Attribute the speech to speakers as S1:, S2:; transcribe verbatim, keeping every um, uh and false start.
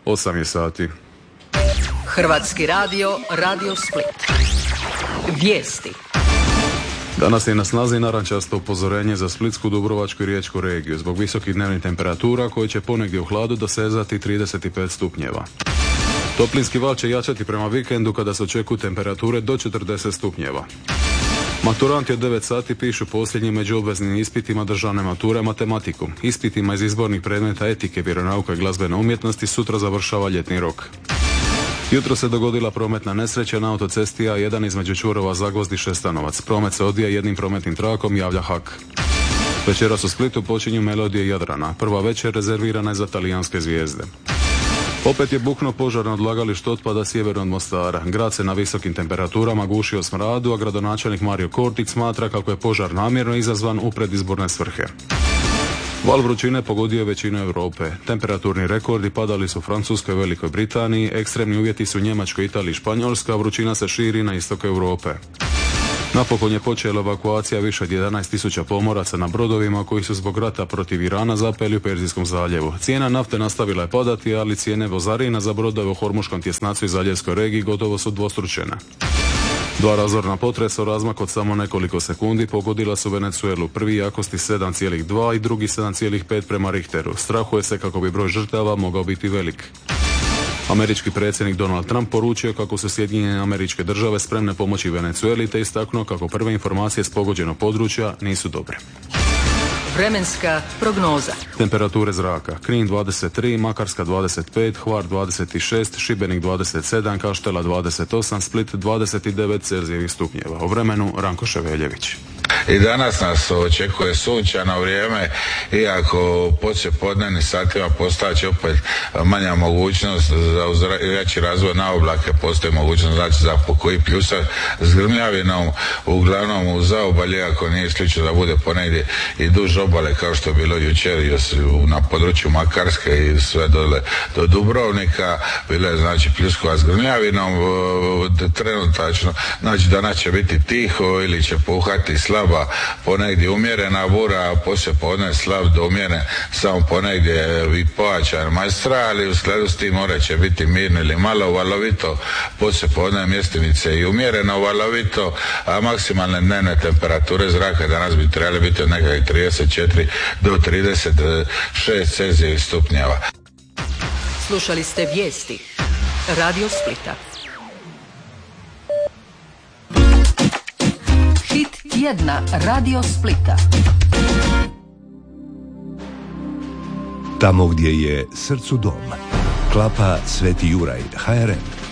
S1: osam je sati.
S2: Hrvatski radio, Radio Split. Vijesti.
S1: Danas je na snazi narančasto upozorenje za Splitsku, Dubrovačku i Riječku regiju zbog visokih dnevnih temperatura koje će ponegdje u hladu dosezati trideset pet stupnjeva. Toplinski val će jačati prema vikendu kada se očekuju temperature do četrdeset stupnjeva. Maturanti od devet sati pišu posljednjim među obveznim ispitima državne mature matematiku. Ispitima iz izbornih predmeta etike, vjeronauka i glazbene umjetnosti sutra završava ljetni rok. Jutro se dogodila prometna nesreća na autocesti A jedan između čvorova Zagvozd i Šestanovac. Promet se odvija jednim prometnim trakom, javlja H A K. Večeras u Splitu počinju melodije Jadrana. Prva večer rezervirana je za talijanske zvijezde. Opet je buknuo požar na odlagalištu otpada sjeverno od Mostara. Grad se na visokim temperaturama gušio smradu, a gradonačelnik Mario Kortić smatra kako je požar namjerno izazvan u predizborne svrhe. Val vrućine pogodio je većinu Europe. Temperaturni rekordi padali su u Francuskoj i Velikoj Britaniji, ekstremni uvjeti su u Njemačkoj, Italiji i Španjolskoj, a vrućina se širi na istok Europe. Napokon je počela evakuacija više od jedanaest tisuća pomoraca na brodovima koji su zbog rata protiv Irana zapeli u Perzijskom zaljevu. Cijena nafte nastavila je padati, ali cijene vozarina za brodove u Hormuškom tjesnacu i Zaljevskoj regiji gotovo su dvostručene. Dva razorna potresa u razmaku od samo nekoliko sekundi pogodila su Venezuelu, prvi jakosti sedam zarez dva i drugi sedam zarez pet prema Richteru. Strahuje se kako bi broj žrtava mogao biti velik. Američki predsjednik Donald Trump poručio kako su Sjedinjene Američke Države spremne pomoći Venezueli te istaknuo kako prve informacije s pogođenog područja nisu dobre.
S2: Vremenska prognoza.
S1: Temperature zraka: Knin dvadeset tri, Makarska dvadeset pet, Hvar dvadeset šest, Šibenik dvadeset sedam, Kaštela dvadeset osam, Split dvadeset devet Celzijevih stupnjeva. O vremenu Ranko Ševeljević.
S3: I danas nas očekuje sunčano vrijeme, iako poslije podnevnim satima postaće opet manja mogućnost za veći razvoj na oblake, postoji mogućnost znači za pokoji pljusak s grmljavinom, uglavnom u zaobalje, ako nije isključeno da bude ponegdje i duž obale kao što je bilo jučer na području Makarske i sve dole do Dubrovnika, bilo je znači pljuskova s grmljavinom, trenutačno, znači danas će biti tiho ili će puhati slaba, ponegdje umjerena bura, a poslije podne slab do umjeren, samo ponegdje i pojačan majstral, i u skladu s tim more će biti mirno ili malo valovito, poslije podne mjestimice i umjereno valovito, a maksimalne dnevne temperature zraka danas bi trebali biti od nekakvih trideset četiri do trideset šest Celzijevih stupnjeva.
S2: Slušali ste vijesti Radio Splita. Hit tjedna Radio Splita.
S4: Tamo gdje je srcu dom. Klapa Sveti Juraj, H R M.